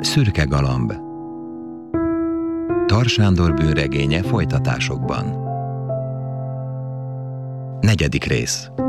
Szürke galamb. Tar Sándor bűnregénye folytatásokban. 4. rész.